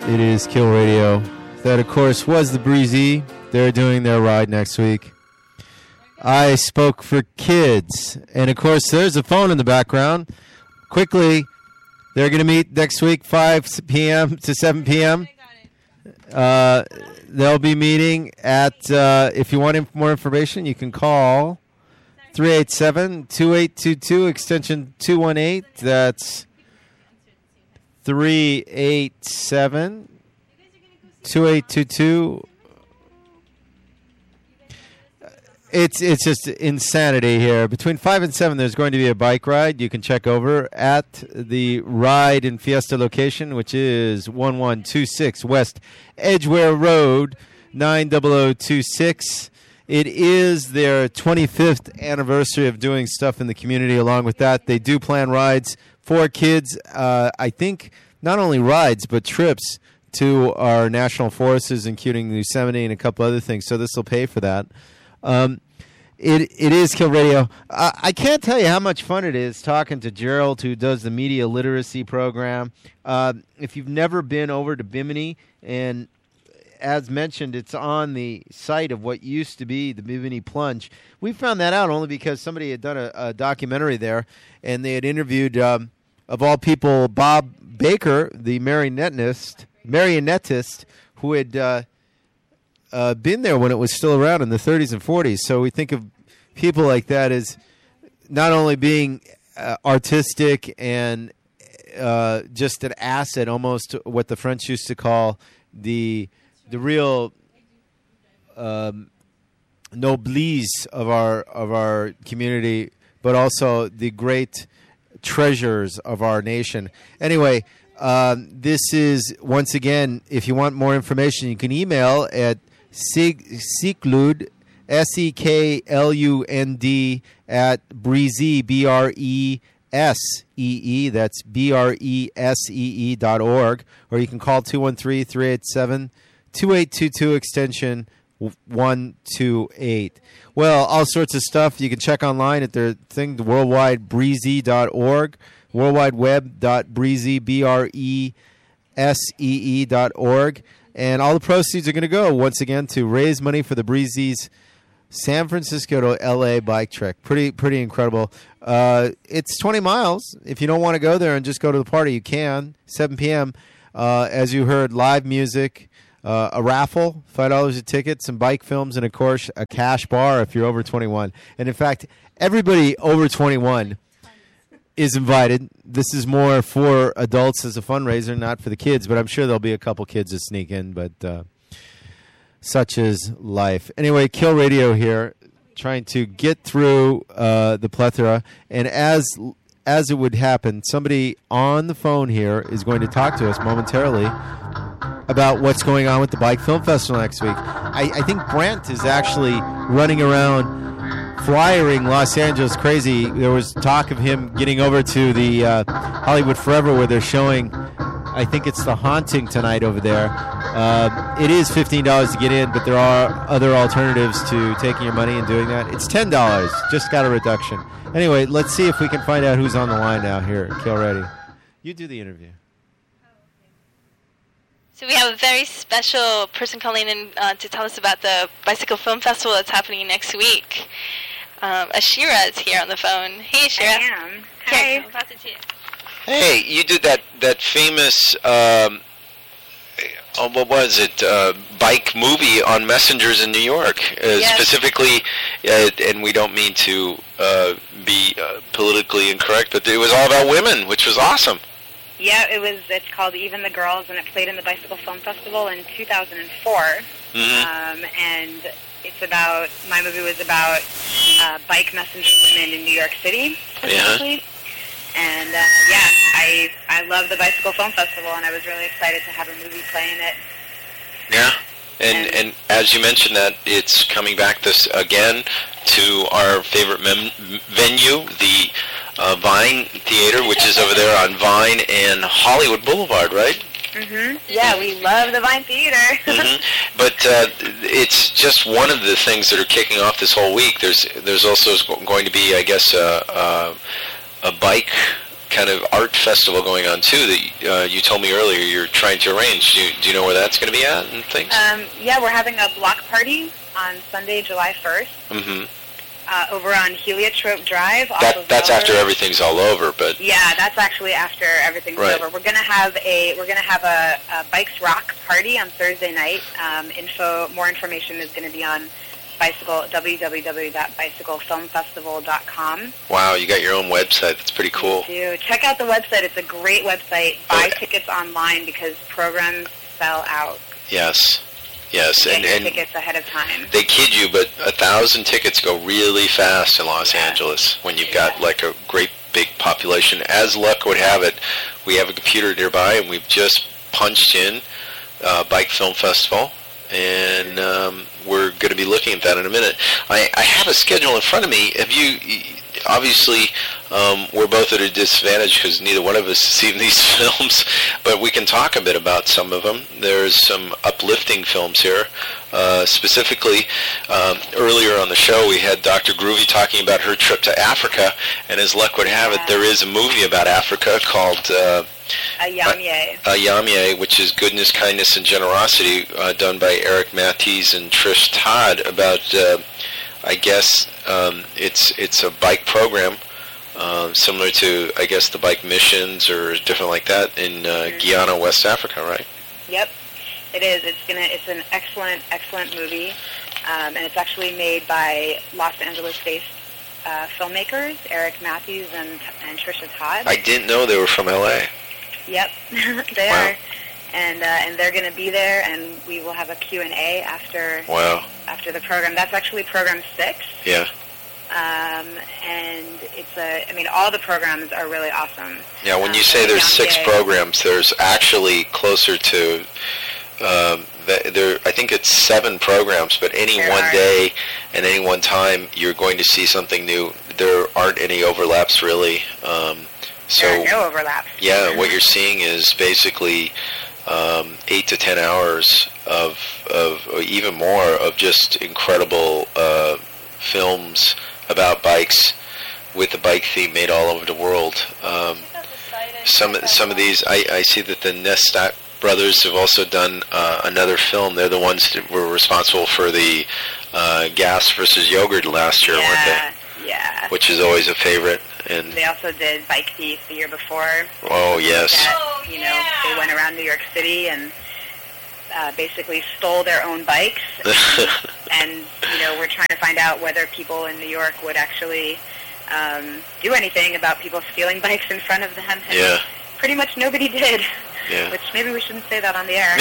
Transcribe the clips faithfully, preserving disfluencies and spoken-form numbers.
It is Kill Radio. That, of course, was the Breezy. They're doing their ride next week. I spoke for kids. And, of course, there's a phone in the background. Quickly, they're going to meet next week, five p.m. to seven p.m. Uh, they'll be meeting at, uh, if you want inf- more information, you can call three eight seven, two eight two two, extension two one eight. That's three eight seven, two eight two two. It's it's just insanity here. Between five and seven, there's going to be a bike ride. You can check over at the Ride and Fiesta location, which is one one two six West Edgware Road, nine zero zero two six. It is their twenty-fifth anniversary of doing stuff in the community. Along with that, they do plan rides for kids. Uh, I think not only rides, but trips to our national forests, including Yosemite and a couple other things. So this will pay for that. Um, it it is Kill Radio. I, I can't tell you how much fun it is talking to Gerald, who does the media literacy program. Uh, if you've never been over to Bimini, and as mentioned, it's on the site of what used to be the Bimini Plunge. We found that out only because somebody had done a, a documentary there, and they had interviewed, um, of all people, Bob Baker, the marionettist, marionettist who had uh, uh, been there when it was still around in the thirties and forties. So we think of people like that as not only being uh, artistic and uh, just an asset, almost what the French used to call the the real um, noblesse of our of our community, but also the great treasures of our nation. Anyway, um, this is, once again, if you want more information, you can email at Seklund, S E K L U N D, at Breezy, B R E S E E, that's B R E S E E dot org, or you can call two one three, three eight seven, two eight two two, extension one two eight. Well, all sorts of stuff. You can check online at their thing, the worldwide breezy dot org, worldwideweb.breezy, B R E S E E dot org. And all the proceeds are going to go, once again, to raise money for the Breezy's San Francisco to L A bike trek. Pretty pretty incredible. Uh, it's twenty miles. If you don't want to go there and just go to the party, you can. seven p.m., uh, as you heard, live music, uh, a raffle, five dollars a ticket, some bike films, and, of course, a cash bar if you're over twenty-one. And, in fact, everybody over twenty-one is invited. This is more for adults as a fundraiser, not for the kids, but I'm sure there'll be a couple kids that sneak in, but uh, such is life. Anyway, Kill Radio here, trying to get through uh, the plethora, and as as it would happen, somebody on the phone here is going to talk to us momentarily about what's going on with the Bike Film Festival next week. I, I think Brent is actually running around flyering Los Angeles crazy. There was talk of him getting over to the uh, Hollywood Forever, where they're showing, I think it's The Haunting tonight over there. Uh, it is fifteen dollars to get in, but there are other alternatives to taking your money and doing that. It's ten dollars. Just got a reduction. Anyway, let's see if we can find out who's on the line now here at Kill Ready. You do the interview. So we have a very special person calling in uh, to tell us about the Bicycle Film Festival that's happening next week. Um, Ashira is here on the phone. Hey, Ashira. I am. Hi. I'll pass it to you. Hey, you did that, that famous, um, oh, what was it, uh, bike movie on Messengers in New York. Uh, yes. Specifically, uh, and we don't mean to uh, be uh, politically incorrect, but it was all about women, which was awesome. Yeah, it was. It's called Even the Girls, and it played in the Bicycle Film Festival in two thousand four. Mm-hmm. Um, and it's about, my movie was about uh, bike messenger women in New York City, specifically. Yeah. And, uh, yeah, I I love the Bicycle Film Festival, and I was really excited to have a movie play in it. Yeah. And, and and as you mentioned that, it's coming back this again to our favorite mem- venue, the uh, Vine Theater, which is over there on Vine and Hollywood Boulevard, right? Mm-hmm. Yeah, we love the Vine Theater. Mm-hmm. But uh, it's just one of the things that are kicking off this whole week. There's there's also going to be, I guess, uh, uh, a bike kind of art festival going on too that uh, you told me earlier you're trying to arrange. Do you, do you know where that's going to be at and things? Um, yeah, we're having a block party on Sunday, July first, mm-hmm. uh, over on Heliotrope Drive. Off That, of that's Delaware. after everything's all over, but Yeah, that's actually after everything's Right. over. We're gonna have a we're gonna have a, a Bikes Rock party on Thursday night. Um, info more information is going to be on bicycle w w w dot bicycle film festival dot com. wow, you got your own website. That's pretty cool. Do check out the website. It's a great website. Buy Okay. tickets online because programs sell out. Yes, yes, Get and your and tickets ahead of time. they kid you, but a thousand tickets go really fast in Los Yeah. Angeles when you've got like a great big population. As luck would have it, we have a computer nearby, and we've just punched in uh, Bike Film Festival, and um, we're going to be looking at that in a minute. I, I have a schedule in front of me. Have you? Obviously, um, we're both at a disadvantage because neither one of us has seen these films, but we can talk a bit about some of them. There's some uplifting films here. Uh, specifically, um, earlier on the show, we had Doctor Groovy talking about her trip to Africa, and as luck would have it, there is a movie about Africa called uh, Ayamye. Ayamye, which is Goodness, Kindness, and Generosity, uh, done by Eric Matthews and Trish Todd, about, uh, I guess, um, it's it's a bike program, uh, similar to, I guess, the bike missions or different like that in uh, Mm-hmm. Guyana, West Africa, right? Yep, it is. It's gonna. It's an excellent, excellent movie, um, and it's actually made by Los Angeles-based uh, filmmakers, Eric Matthews and and Trisha Todd. I didn't know they were from L A. Yep, they Wow. are, and uh, and they're going to be there, and we will have a Q and A after Wow. after the program. That's actually program six, Yeah. um, and it's a. I mean, all the programs are really awesome. Yeah, when Um, you say there's six Ayamye- programs, there's actually closer to, um, th- there. I think it's seven programs, but any There one are. day and any one time, you're going to see something new. There aren't any overlaps, really. Um, so, there are no overlaps. yeah, what you're seeing is basically um, eight to ten hours of, of or even more, of just incredible uh, films about bikes with the bike theme made all over the world. Um, some some of these, I, I see that the Nestat brothers have also done uh, another film. They're the ones that were responsible for the uh, gas versus yogurt last year, weren't Yeah, they? yeah. Which is always a favorite. And They also did Bike Thief the year before. oh yes, That, you know, they went around New York City and uh, basically stole their own bikes. And, you know, we're trying to find out whether people in New York would actually um, do anything about people stealing bikes in front of them. And yeah, pretty much nobody did. yeah. Which maybe we shouldn't say that on the air.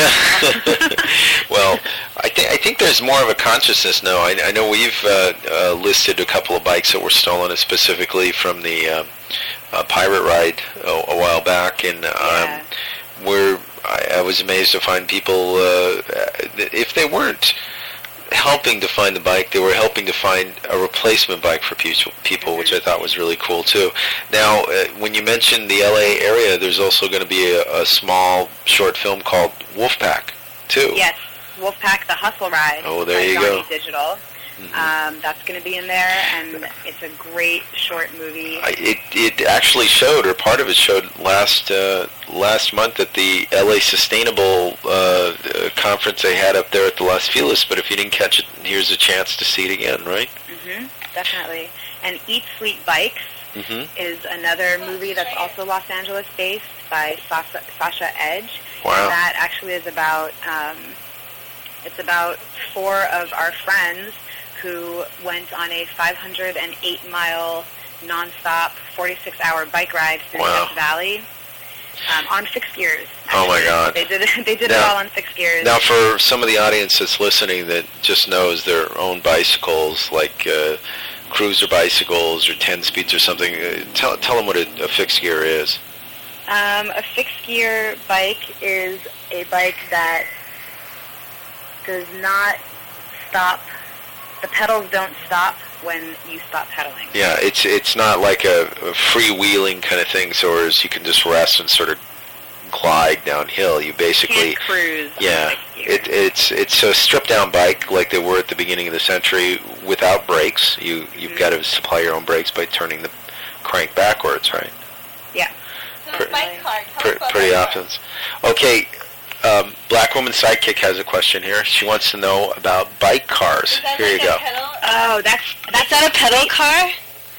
Well, I think I think there's more of a consciousness now. I, I know we've uh, uh, listed a couple of bikes that were stolen, specifically from the um, uh, pirate ride a, a while back, and um, Yeah. we're I, I was amazed to find people uh, if they weren't helping to find the bike, they were helping to find a replacement bike for people, people which I thought was really cool too. Now, uh, when you mentioned the L A area, there's also going to be a, a small short film called Wolfpack too. Yes, Wolfpack the Hustle Ride. Oh, there by you Johnny go. Digital. Mhm. Um, that's going to be in there, and it's a great short movie. I, it it actually showed, or part of it showed last uh, last month at the L A Sustainable uh, uh, conference they had up there at the Las Feliz. But if you didn't catch it, here's a chance to see it again, right? hmm definitely. And Eat Sleep Bikes Mm-hmm. is another movie that's also Los Angeles based by Sasha, Sasha Edge. Wow. And that actually is about um, it's about four of our friends who went on a five hundred eight mile nonstop forty-six hour bike ride through Wow. Death Valley um, on six gears. Oh, my actually. God. They did it, they did it Now- all on six gears. Now, for some of the audience that's listening that just knows their own bicycles, like uh, cruiser bicycles or ten speeds or something, uh, tell tell them what a, a fixed gear is. Um, a fixed gear bike is a bike that does not stop. The pedals don't stop when you stop pedaling. Yeah, it's it's not like a, a freewheeling kind of thing, so as you can just rest and sort of glide downhill. You You basically, can't cruise on yeah, a fixed gear. it, it's it's a stripped down bike like they were at the beginning of the century without brakes. You you've Mhm. got to supply your own brakes by turning the crank backwards, right? Yeah. Pre- pre- pretty often. Okay, um, Black Woman Sidekick has a question here. She wants to know about bike cars. Here like you go. Oh, that's that's that a pedal car?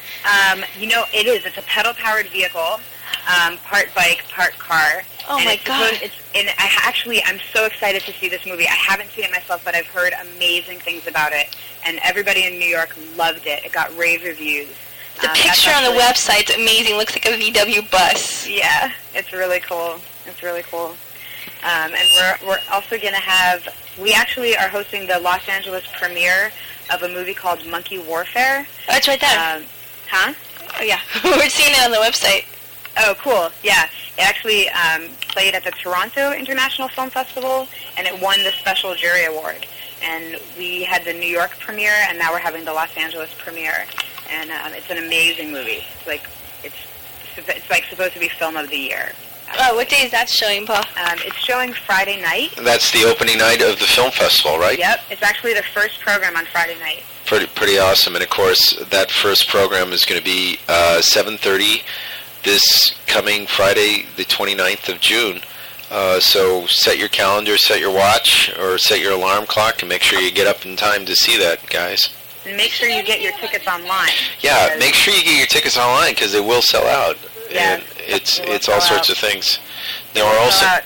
Um, you know, it is. It's a pedal-powered vehicle, um, part bike, part car. Oh and my it's God! Supposed, it's, and I actually, I'm so excited to see this movie. I haven't seen it myself, but I've heard amazing things about it, and everybody in New York loved it. It got rave reviews. The um, picture on the actually, website's amazing. Looks like a V W bus. Yeah, it's really cool. It's really cool. Um, and we're we're also going to have. We actually are hosting the Los Angeles premiere of a movie called Monkey Warfare. Oh, it's right there. Um, huh? Oh yeah, we're seeing it on the website. Oh, cool. Yeah. It actually um, played at the Toronto International Film Festival, and it won the Special Jury Award. And we had the New York premiere, and now we're having the Los Angeles premiere. And um, it's an amazing movie. It's like it's it's like supposed to be Film of the Year. Oh, what day is that showing, Paul? Um, it's showing Friday night. That's the opening night of the film festival, right? Yep. It's actually the first program on Friday night. Pretty pretty awesome. And of course, that first program is going to be uh, seven thirty this coming Friday, the twenty-ninth of June. Uh, so set your calendar, set your watch, or set your alarm clock, and make sure you get up in time to see that, guys. And make sure you get your tickets online. Yeah, make sure you get your tickets online because they will sell out. Yeah, and it's it will it's all sell sorts out. of things. It Now will we're also sell out.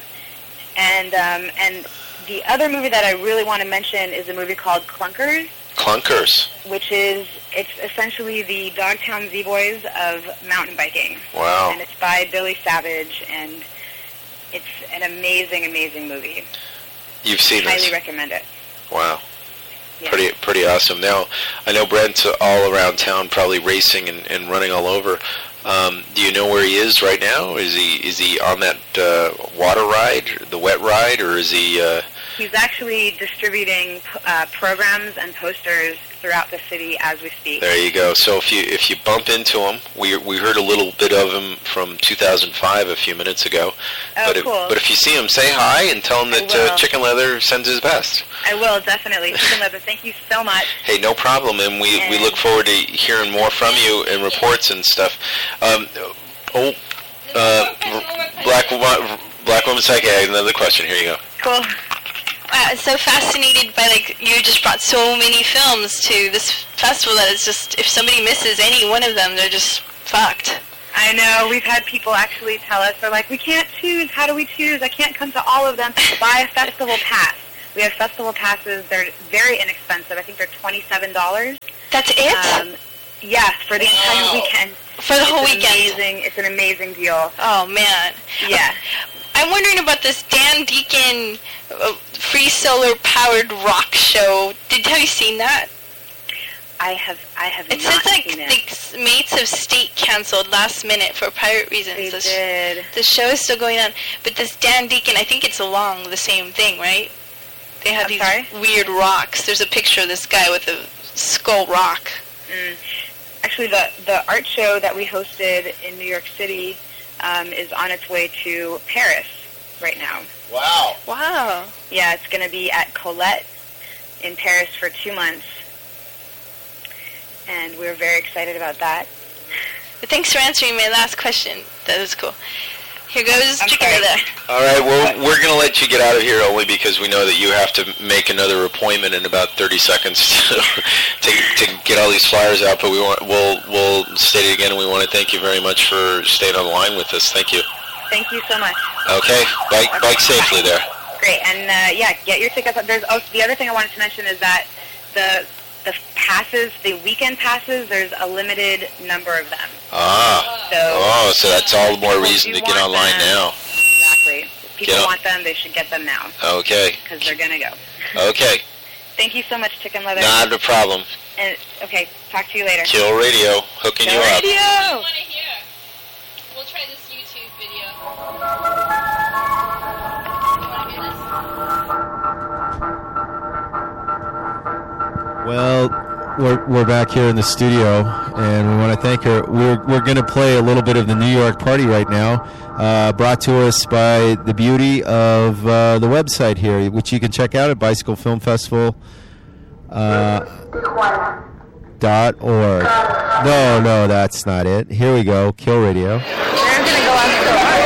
And um, and the other movie that I really want to mention is a movie called Clunkers, clunkers. which is it's essentially the Dogtown Z-Boys of mountain biking. Wow. And it's by Billy Savage, and it's an amazing, amazing movie. You've seen Highly this. recommend it. Wow. Yeah. Pretty pretty awesome. Now, I know Brent's all around town, probably racing and, and running all over. Um, do you know where he is right now? Is he is he on that uh, water ride, the wet ride, or is he? Uh, He's actually distributing uh, programs and posters throughout the city as we speak. there you go. So if you if you bump into him, we we heard a little bit of him from two thousand five a few minutes ago. Oh, but if, cool. But if you see him, say hi and tell him I that uh, will. Chicken Leather sends his best. I will, definitely. Chicken Leather, thank you so much. Hey, no problem, and we, we look forward to hearing more from you and reports and stuff. Um, oh, uh, Black Wo- Black Woman Psyche, I have another question. Here you go. Cool. Wow, I'm so fascinated by, like, you just brought so many films to this festival that it's just, if somebody misses any one of them, they're just fucked. I know. We've had people actually tell us, they're like, we can't choose. How do we choose? I can't come to all of them. Buy a festival pass. We have festival passes. They're very inexpensive. I think they're twenty-seven dollars. That's it? Um, yeah, for the entire Wow. weekend. For the whole it's weekend? Amazing. It's an amazing deal. Oh, man. Yeah. I'm wondering about this Dan Deacon uh, free solar-powered rock show. Did Have you seen that? I have I have It not says, like, seen it. the Mates of State canceled last minute for pirate reasons. They the, sh- did. the show is still going on. But this Dan Deacon, I think it's along the same thing, right? They have I'm these sorry? weird rocks. There's a picture of this guy with a skull rock. Mm. Actually, the, the art show that we hosted in New York City um, is on its way to Paris right now. Wow. Wow. Yeah, it's going to be at Colette in Paris for two months. And we're very excited about that. But thanks for answering my last question. That was cool. Here goes I'm Chicken sorry. Leather. All right, well, we're going to let you get out of here only because we know that you have to make another appointment in about thirty seconds to, to, to get all these flyers out. But we want, we'll, we'll state it again, and we want to thank you very much for staying on the line with us. Thank you. Thank you so much. Okay, bike, bike safely there. Great. And, uh, yeah, get your tickets. There's oh, the other thing I wanted to mention is that the the passes, the weekend passes, there's a limited number of them. Ah, So, oh, so that's all the more people reason do to get want online them. now. Exactly. If people Get on- want them, they should get them now Okay, because they're going to go. okay, Thank you so much, Chicken Leather. not a problem. And, okay, talk to you later. Kill Radio, hooking Go you up. Radio! want to hear? We'll try this YouTube video. Well, we're we're back here in the studio, and we want to thank her. We're we're going to play a little bit of the New York Party right now, uh, brought to us by the beauty of uh, the website here, which you can check out at Bicycle Film Festival. Uh, dot org. No, no, that's not it. Here we go. Kill Radio. They're going to go out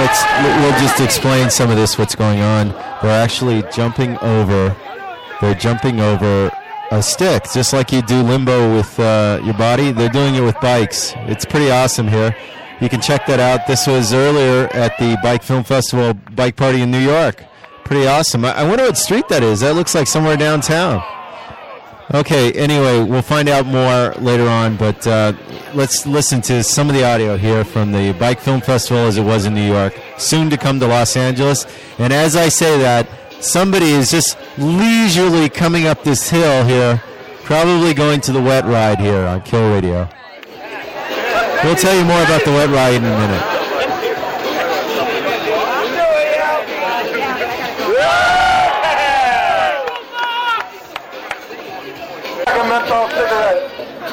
let's we'll just explain some of this. What's going on? They're actually jumping over. They're jumping over a stick, just like you do limbo with uh, your body. They're doing it with bikes. It's pretty awesome here. You can check that out. This was earlier at the Bike Film Festival Bike Party in New York. Pretty awesome. I, I wonder what street that is. That looks like somewhere downtown. Okay, anyway, we'll find out more later on, but uh, let's listen to some of the audio here from the Bike Film Festival as it was in New York, soon to come to Los Angeles. And as I say that, somebody is just leisurely coming up this hill here, probably going to the wet ride here on Kill Radio. We'll tell you more about the wet ride in a minute. Menthol cigarette.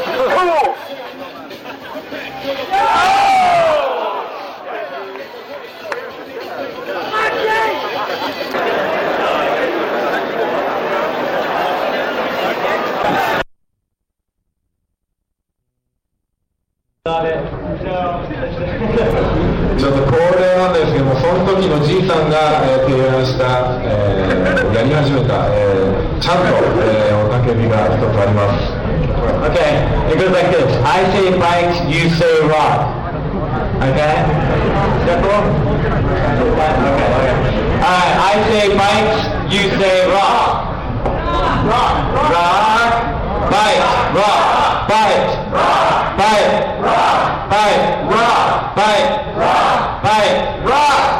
ちょっと恒例なんですけども、その時のじいさんが、えー、提案した、えー、やり始めた、えー、ちゃんと、えー、おたけびが一つあります。Okay, it goes like this. I say bikes, you say rock. Okay? Is that cool? Okay. Alright, I say bikes, you say rock. Rock. Rock. Bike. Rock. Bike. Rock. Bike. Rock. Bike. Rock. Bike. Rock. Bike. Rock.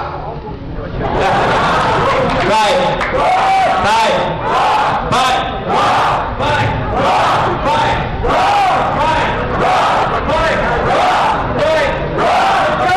Bike. Bike. Bike. Rock. Bike. Rock. Bike. Rock. Bike. Rock. Bike. Rock. Bike. Rock.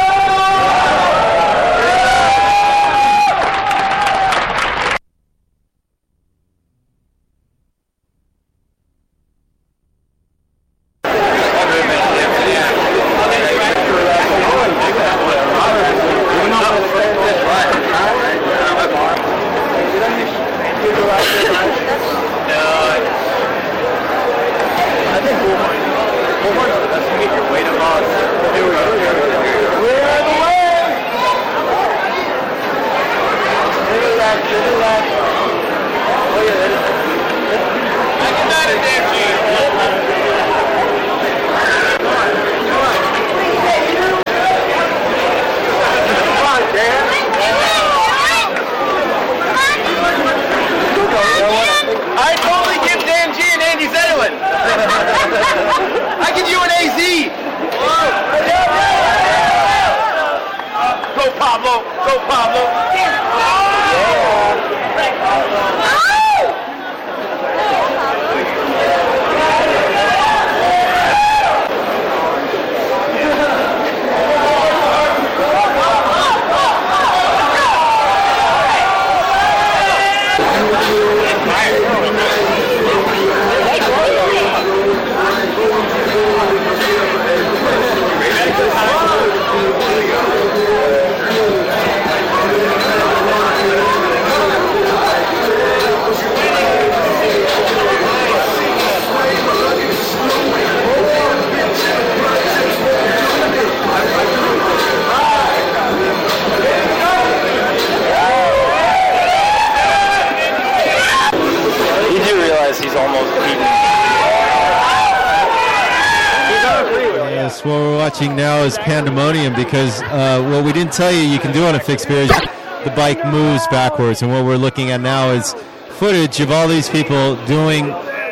What we're watching now is pandemonium because uh, what we didn't tell you you can do on a fixed gear is the bike moves backwards, and what we're looking at now is footage of all these people doing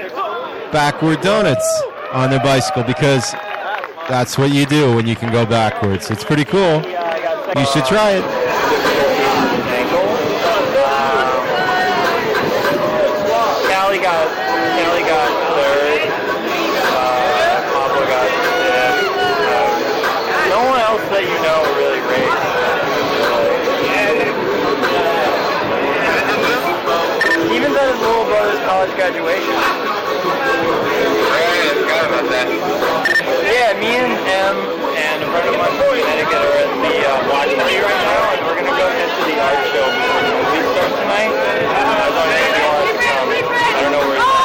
backward donuts on their bicycle because that's what you do when you can go backwards. It's pretty cool. You should try it. Callie got, Callie got third. Uh, Pablo got fifth. Uh, no one else that you know really raced. Even at his little brother's college graduation. Hey, I forgot about that. Yeah, me and Em and a friend of mine from Connecticut are at the uh, watch party right now, and we're going to go head to the art show before the movie starts tonight. Uh, I was on A D R, um, I don't know where it's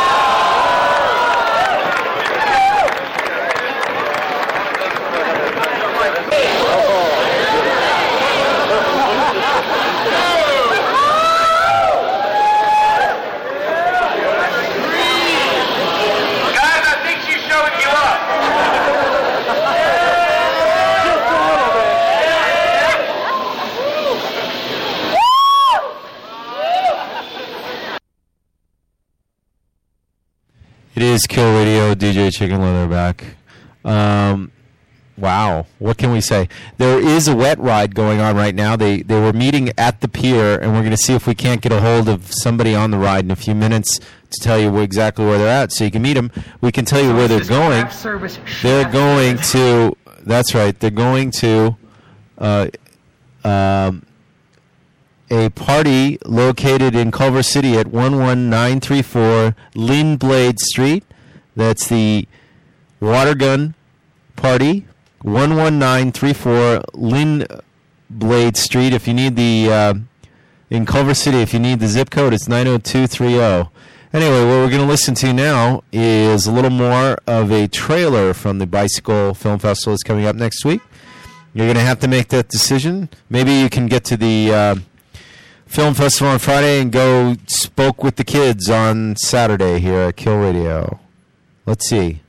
It is Kill Radio, D J Chicken Leatherback. Um, wow, what can we say? There is a wet ride going on right now. They they were meeting at the pier, and we're going to see if we can't get a hold of somebody on the ride in a few minutes to tell you exactly where they're at, so you can meet them. We can tell you where they're going. They're going to. That's right. They're going to uh, um, a party located in Culver City at one one nine three four Lynn Blade Street. That's the Water Gun Party, one one nine three four Lynn Blade Street. If you need the, uh, in Culver City, if you need the zip code, it's nine oh two three oh. Anyway, what we're going to listen to now is a little more of a trailer from the Bicycle Film Festival that's coming up next week. You're going to have to make that decision. Maybe you can get to the uh, film festival on Friday and go spoke with the kids on Saturday here at Kill Radio. Let's see.